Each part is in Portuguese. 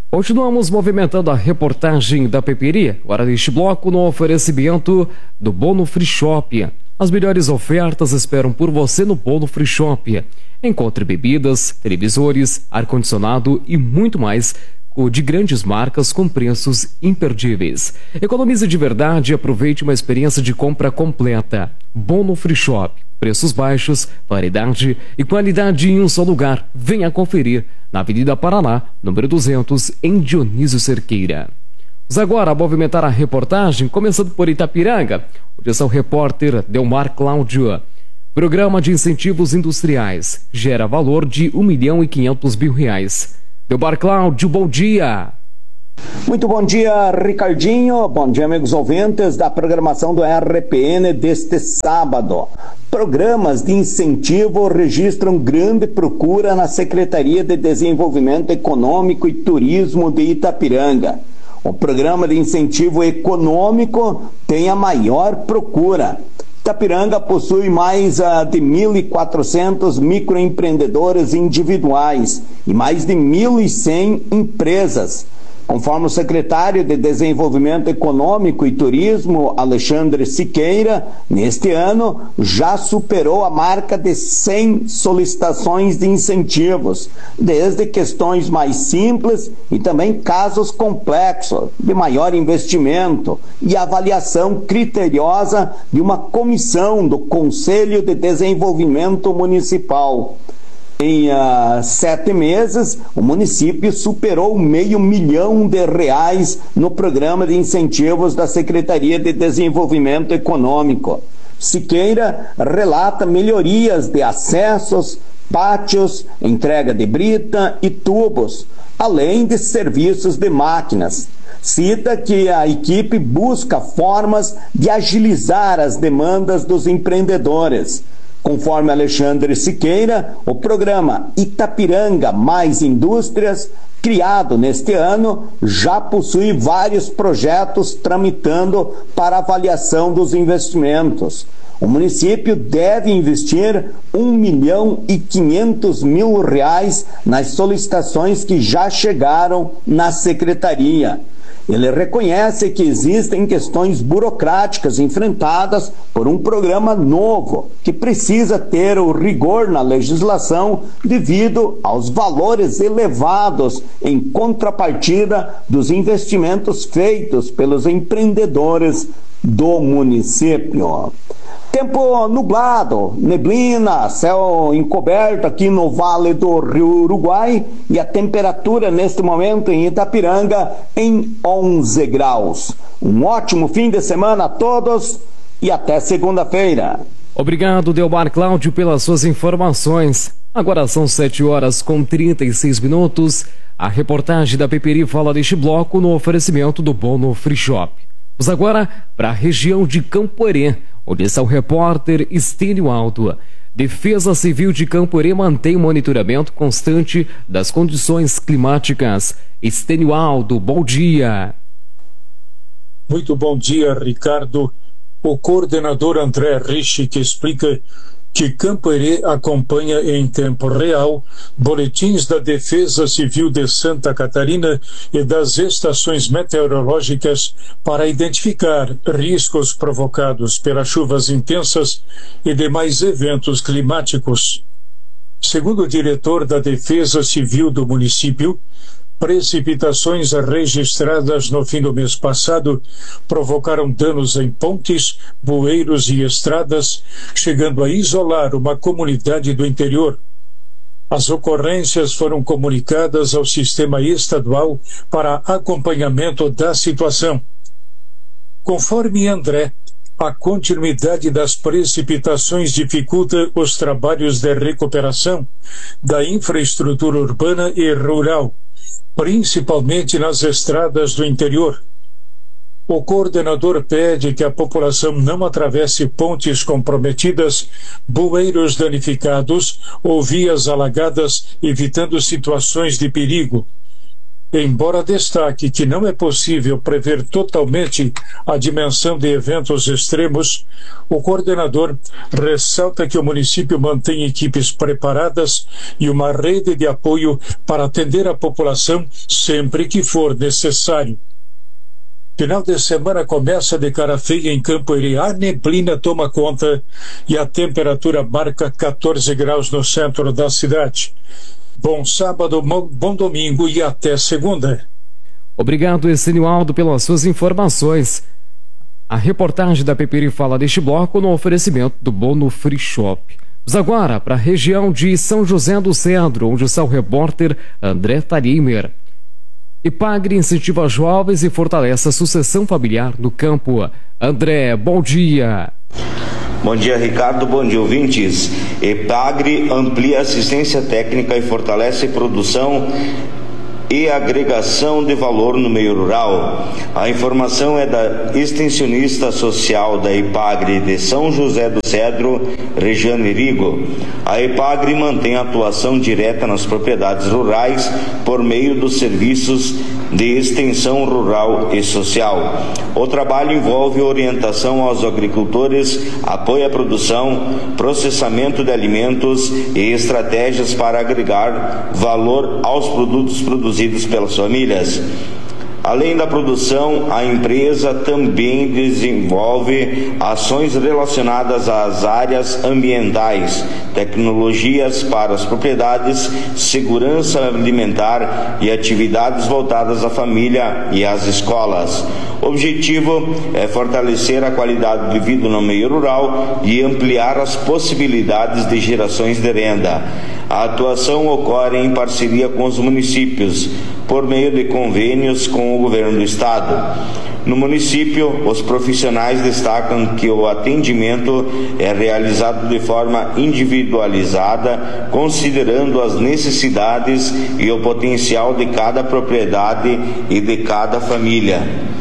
Continuamos movimentando a reportagem da Peperi, agora neste bloco no oferecimento do Bono Free Shop. As melhores ofertas esperam por você no Bono Free Shop. Encontre bebidas, televisores, ar-condicionado e muito mais de grandes marcas com preços imperdíveis. Economize de verdade e aproveite uma experiência de compra completa. Bono Free Shop. Preços baixos, variedade e qualidade em um só lugar. Venha conferir na Avenida Paraná, número 200, em Dionísio Cerqueira. Vamos agora movimentar a reportagem, começando por Itapiranga, onde está o repórter Delmar Cláudio. Programa de incentivos industriais gera valor de R$1.500.000. Delmar Cláudio, bom dia! Muito bom dia, Ricardinho. Bom dia, amigos ouvintes da programação do RPN deste sábado. Programas de incentivo registram grande procura na Secretaria de Desenvolvimento Econômico e Turismo de Itapiranga. O programa de incentivo econômico tem a maior procura. Itapiranga possui mais de 1.400 microempreendedores individuais e mais de 1.100 empresas. Conforme o secretário de Desenvolvimento Econômico e Turismo, Alexandre Siqueira, neste ano já superou a marca de 100 solicitações de incentivos, desde questões mais simples e também casos complexos, de maior investimento e avaliação criteriosa de uma comissão do Conselho de Desenvolvimento Municipal. Em 7 meses, o município superou R$500 mil no programa de incentivos da Secretaria de Desenvolvimento Econômico. Siqueira relata melhorias de acessos, pátios, entrega de brita e tubos, além de serviços de máquinas. Cita que a equipe busca formas de agilizar as demandas dos empreendedores. Conforme Alexandre Siqueira, o programa Itapiranga Mais Indústrias, criado neste ano, já possui vários projetos tramitando para avaliação dos investimentos. O município deve investir R$1.500.000 nas solicitações que já chegaram na secretaria. Ele reconhece que existem questões burocráticas enfrentadas por um programa novo, que precisa ter o rigor na legislação devido aos valores elevados em contrapartida dos investimentos feitos pelos empreendedores do município. Tempo nublado, neblina, céu encoberto aqui no Vale do Rio Uruguai e a temperatura neste momento em Itapiranga em 11 graus. Um ótimo fim de semana a todos e até segunda-feira. Obrigado, Delmar Cláudio, pelas suas informações. Agora são 7h36. A reportagem da Peperi fala deste bloco no oferecimento do Bono Free Shop. Vamos agora para a região de Camporê, onde está o repórter Estênio Alto. Defesa Civil de Camporê mantém o monitoramento constante das condições climáticas. Estênio Alto, bom dia. Muito bom dia, Ricardo. O coordenador André Rich que explica que Camporê acompanha em tempo real boletins da Defesa Civil de Santa Catarina e das estações meteorológicas para identificar riscos provocados pelas chuvas intensas e demais eventos climáticos. Segundo o diretor da Defesa Civil do município, precipitações registradas no fim do mês passado provocaram danos em pontes, bueiros e estradas, chegando a isolar uma comunidade do interior. As ocorrências foram comunicadas ao sistema estadual para acompanhamento da situação. Conforme André, a continuidade das precipitações dificulta os trabalhos de recuperação da infraestrutura urbana e rural, principalmente nas estradas do interior. O coordenador pede que a população não atravesse pontes comprometidas, bueiros danificados ou vias alagadas, evitando situações de perigo. Embora destaque que não é possível prever totalmente a dimensão de eventos extremos, o coordenador ressalta que o município mantém equipes preparadas e uma rede de apoio para atender a população sempre que for necessário. Final de semana começa de cara feia em Campoerê. A neblina toma conta e a temperatura marca 14 graus no centro da cidade. Bom sábado, bom domingo e até segunda. Obrigado, Essênio Aldo, pelas suas informações. A reportagem da Peperi fala deste bloco no oferecimento do Bono Free Shop. Vamos agora para a região de São José do Cedro, onde está o repórter André Tarimer. Ipagre incentiva jovens e fortalece a sucessão familiar no campo. André, bom dia. Bom dia, Ricardo. Bom dia, ouvintes. Ipagre amplia assistência técnica e fortalece produção e agregação de valor no meio rural. A informação é da extensionista social da Ipagre de São José do Cedro, Regiane Rigo. A Ipagre mantém atuação direta nas propriedades rurais por meio dos serviços de extensão rural e social. O trabalho envolve orientação aos agricultores, apoio à produção, processamento de alimentos e estratégias para agregar valor aos produtos produzidos pelas famílias. Além da produção, a empresa também desenvolve ações relacionadas às áreas ambientais, tecnologias para as propriedades, segurança alimentar e atividades voltadas à família e às escolas. O objetivo é fortalecer a qualidade de vida no meio rural e ampliar as possibilidades de gerações de renda. A atuação ocorre em parceria com os municípios, por meio de convênios com o governo do estado. No município, os profissionais destacam que o atendimento é realizado de forma individualizada, considerando as necessidades e o potencial de cada propriedade e de cada família.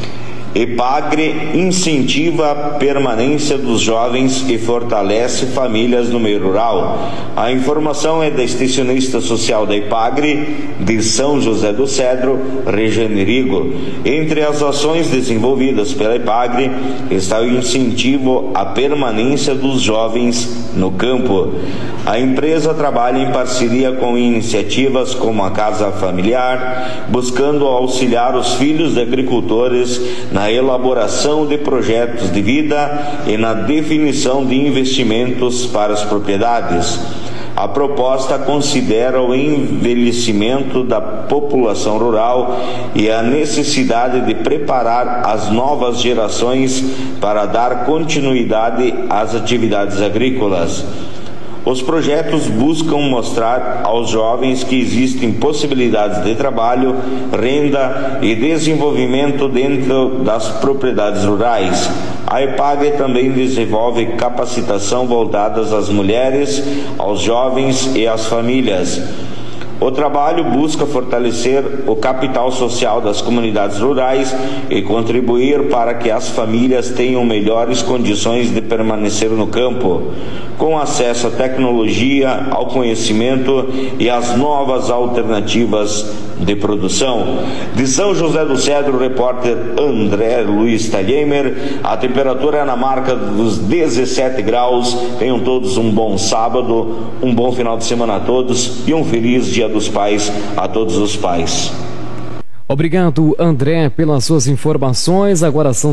Ipagre incentiva a permanência dos jovens e fortalece famílias no meio rural. A informação é da extensionista social da Ipagre de São José do Cedro, Regiane Rigo. Entre as ações desenvolvidas pela Ipagre está o incentivo à permanência dos jovens no campo. A empresa trabalha em parceria com iniciativas como a Casa Familiar, buscando auxiliar os filhos de agricultores na elaboração de projetos de vida e na definição de investimentos para as propriedades. A proposta considera o envelhecimento da população rural e a necessidade de preparar as novas gerações para dar continuidade às atividades agrícolas. Os projetos buscam mostrar aos jovens que existem possibilidades de trabalho, renda e desenvolvimento dentro das propriedades rurais. A Ipagre também desenvolve capacitação voltadas às mulheres, aos jovens e às famílias. O trabalho busca fortalecer o capital social das comunidades rurais e contribuir para que as famílias tenham melhores condições de permanecer no campo, com acesso à tecnologia, ao conhecimento e às novas alternativas de produção. De São José do Cedro, o repórter André Luiz Talhemer. A temperatura é na marca dos 17 graus. Tenham todos um bom sábado, um bom final de semana a todos e um feliz Dia dos Pais a todos os pais. Obrigado, André, pelas suas informações. Agora são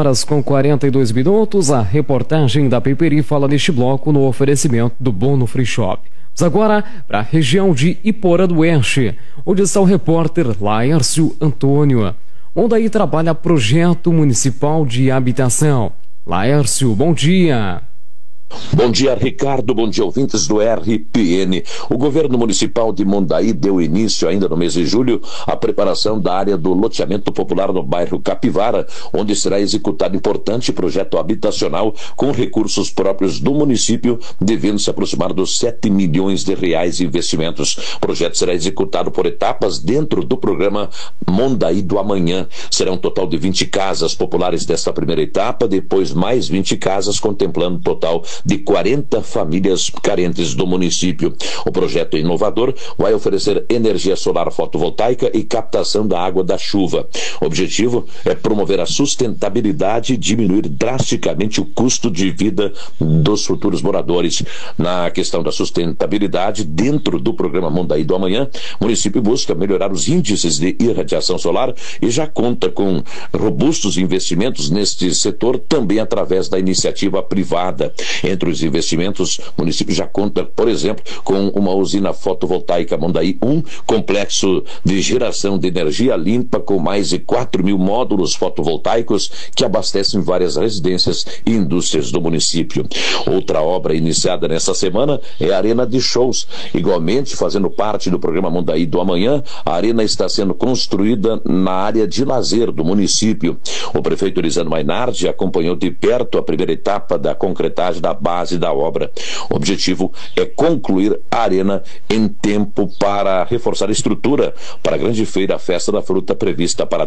7h42. A reportagem da Peperi fala neste bloco no oferecimento do Bono Free Shop. Vamos agora para a região de Iporã do Oeste, onde está o repórter Laércio Antônio, onde aí trabalha projeto municipal de habitação. Laércio, bom dia. Bom dia, Ricardo. Bom dia, ouvintes do RPN. O governo municipal de Mondaí deu início, ainda no mês de julho, à preparação da área do loteamento popular no bairro Capivara, onde será executado importante projeto habitacional com recursos próprios do município, devendo se aproximar dos 7 milhões de reais de investimentos. O projeto será executado por etapas dentro do programa Mondaí do Amanhã. Será um total de 20 casas populares desta primeira etapa, depois mais 20 casas, contemplando um total de 40 famílias carentes do município. O projeto inovador vai oferecer energia solar fotovoltaica e captação da água da chuva. O objetivo é promover a sustentabilidade e diminuir drasticamente o custo de vida dos futuros moradores. Na questão da sustentabilidade, dentro do programa Mondaí do Amanhã, o município busca melhorar os índices de irradiação solar e já conta com robustos investimentos neste setor, também através da iniciativa privada. Entre os investimentos, o município já conta, por exemplo, com uma usina fotovoltaica Mondaí 1, complexo de geração de energia limpa com mais de 4.000 módulos fotovoltaicos que abastecem várias residências e indústrias do município. Outra obra iniciada nessa semana é a Arena de Shows. Igualmente, fazendo parte do programa Mondaí do Amanhã, a arena está sendo construída na área de lazer do município. O prefeito Elisandro Mainardi acompanhou de perto a primeira etapa da concretagem da base da obra. O objetivo é concluir a arena em tempo para reforçar a estrutura para a grande feira, a Festa da Fruta, prevista para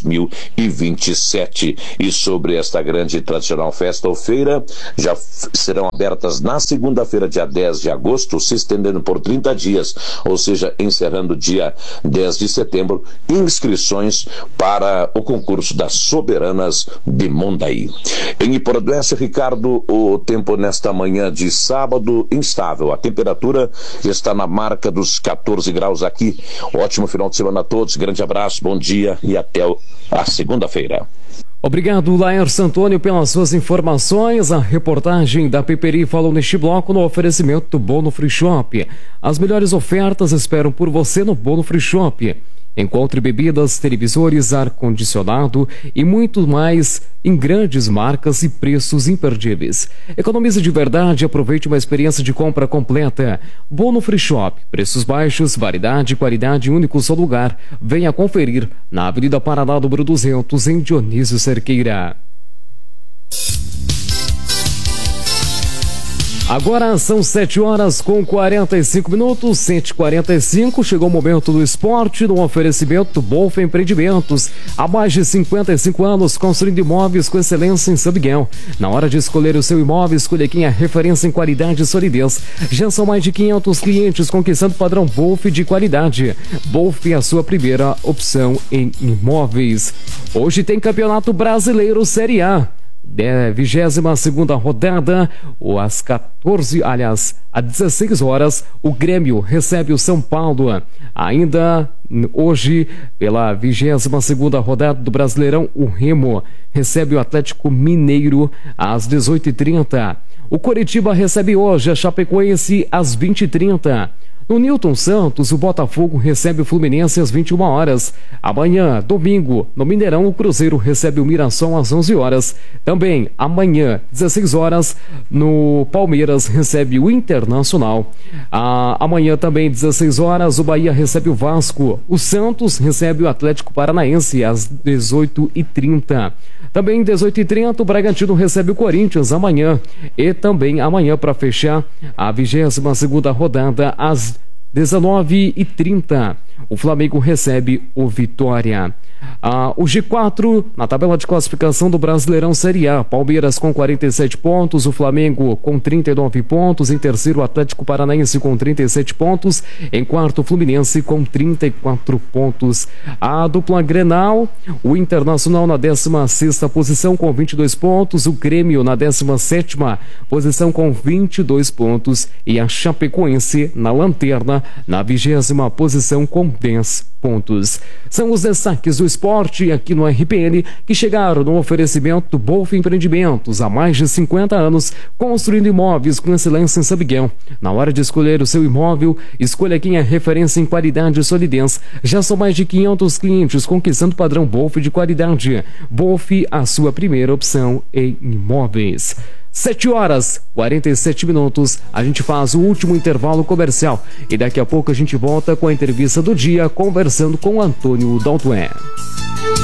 2027. E sobre esta grande e tradicional festa ou feira, já serão abertas na segunda-feira, dia 10 de agosto, se estendendo por 30 dias, ou seja, encerrando dia 10 de setembro, inscrições para o concurso das Soberanas de Mondaí. Em Iporã do Oeste, Ricardo, o tempo nesta manhã de sábado instável. A temperatura está na marca dos 14 graus aqui. Ótimo final de semana a todos. Grande abraço, bom dia e até a segunda-feira. Obrigado, Laércio Antônio, pelas suas informações. A reportagem da Peperi falou neste bloco no oferecimento do Bono Free Shop. As melhores ofertas esperam por você no Bono Free Shop. Encontre bebidas, televisores, ar-condicionado e muito mais em grandes marcas e preços imperdíveis. Economize de verdade e aproveite uma experiência de compra completa. Bono Free Shop. Preços baixos, variedade, qualidade, único só lugar. Venha conferir na Avenida Paraná, número 200, em Dionísio Cerqueira. Agora são 7h45, 7h45, chegou o momento do esporte no oferecimento Bolf Empreendimentos. Há mais de 55 anos construindo imóveis com excelência em São Miguel. Na hora de escolher o seu imóvel, escolha quem é referência em qualidade e solidez. Já são mais de 500 clientes conquistando o padrão Bolf de qualidade. Bolf é a sua primeira opção em imóveis. Hoje tem Campeonato Brasileiro Série A. 22ª rodada, às 16 horas, o Grêmio recebe o São Paulo. Ainda hoje, pela 22ª rodada do Brasileirão, o Remo recebe o Atlético Mineiro às 18h30. O Coritiba recebe hoje a Chapecoense às 20h30. No Newton Santos, o Botafogo recebe o Fluminense às 21 horas. Amanhã, domingo, no Mineirão, o Cruzeiro recebe o Mirassol às 11 horas. Também, amanhã, 16 horas, no Palmeiras recebe o Internacional. Amanhã também, 16 horas, o Bahia recebe o Vasco. O Santos recebe o Atlético Paranaense às 18h30. Também 18h30, o Bragantino recebe o Corinthians amanhã. E também amanhã, para fechar a 22ª rodada, às 19h30, o Flamengo recebe o Vitória. O G4, na tabela de classificação do Brasileirão Série A, Palmeiras com 47 pontos, o Flamengo com 39 pontos, em terceiro o Atlético Paranaense com 37 pontos, em quarto o Fluminense com 34 pontos. A dupla Grenal, o Internacional na 16ª posição com 22 pontos, o Grêmio na 17ª posição com 22 pontos e a Chapecoense na lanterna na 20ª posição com 10 pontos. São os destaques do esporte aqui no RPN que chegaram no oferecimento do Bolf Empreendimentos. Há mais de 50 anos construindo imóveis com excelência em São Miguel. Na hora de escolher o seu imóvel, escolha quem é referência em qualidade e solidez. Já são mais de 500 clientes conquistando o padrão Bolf de qualidade. Bolf, a sua primeira opção em imóveis. 7h47, a gente faz o último intervalo comercial e daqui a pouco a gente volta com a entrevista do dia conversando com Antônio Daltoé.